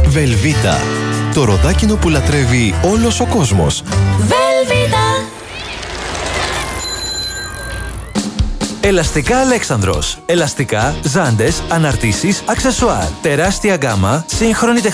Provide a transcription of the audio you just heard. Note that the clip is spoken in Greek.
Βελβίτα. Το ροδάκινο που λατρεύει όλος ο κόσμος. Βελβίτα. Ελαστικά Αλέξανδρος. Ελαστικά, ζάντες, αναρτήσεις, αξεσουάρ. Τεράστια γκάμα, σύγχρονη τεχνολογία.